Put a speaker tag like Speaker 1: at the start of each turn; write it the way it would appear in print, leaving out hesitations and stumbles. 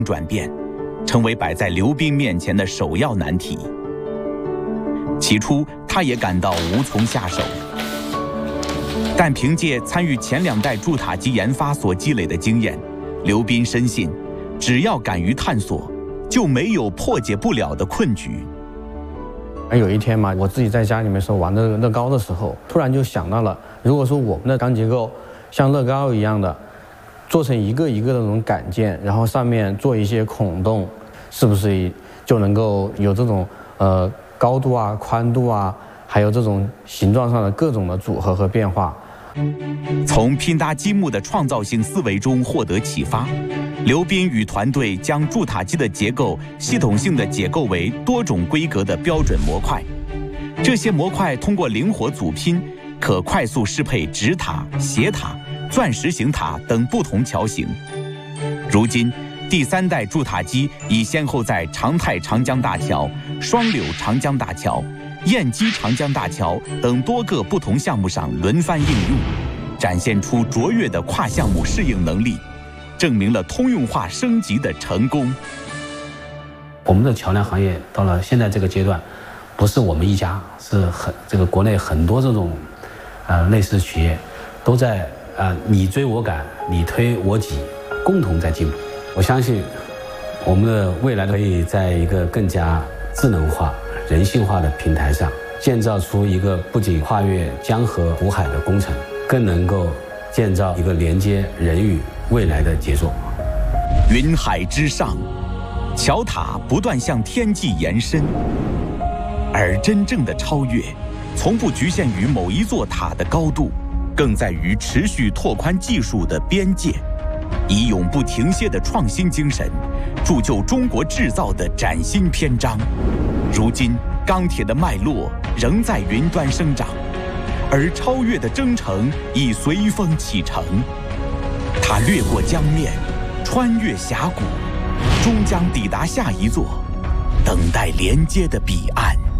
Speaker 1: 转变，成为摆在刘斌面前的首要难题。起初，他也感到无从下手，但凭借参与前2代筑塔机研发所积累的经验，刘斌深信，只要敢于探索，就没有破解不了的困局。
Speaker 2: 而有一天嘛，我自己在家里面玩这个乐高的时候，突然就想到了，如果说我们的钢结构像乐高一样的，做成一个一个的那种杆件，然后上面做一些孔洞，是不是就能够有这种高度啊、宽度啊，还有这种形状上的各种的组合和变化。
Speaker 1: 从拼搭积木的创造性思维中获得启发，刘斌与团队将筑塔机的结构系统性的解构为多种规格的标准模块。这些模块通过灵活组拼，可快速适配直塔、斜塔、钻石形塔等不同桥型。如今，第3代筑塔机已先后在长泰长江大桥、双柳长江大桥、燕基长江大桥等多个不同项目上轮番应用，展现出卓越的跨项目适应能力，证明了通用化升级的成功。
Speaker 3: 我们的桥梁行业到了现在这个阶段，不是我们一家，是这个国内很多这种类似企业都在你追我赶，你推我挤，共同在进步。我相信我们的未来可以在一个更加智能化、人性化的平台上，建造出一个不仅跨越江河湖海的工程，更能够建造一个连接人与未来的杰作。
Speaker 1: 云海之上，桥塔不断向天际延伸，而真正的超越，从不局限于某一座塔的高度，更在于持续拓宽技术的边界，以永不停歇的创新精神，铸就中国制造的崭新篇章。如今，钢铁的脉络仍在云端生长，而超越的征程已随风启程。它掠过江面，穿越峡谷，终将抵达下一座等待连接的彼岸。